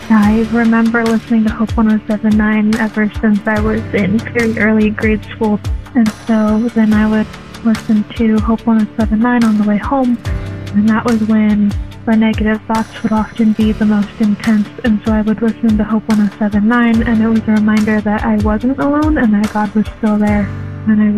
I remember listening to Hope 107.9 ever since I was in very early grade school. And so then I would listen to Hope 107.9 on the way home. And that was when the negative thoughts would often be the most intense. And so I would listen to Hope 107.9, and it was a reminder that I wasn't alone and that God was still there. And I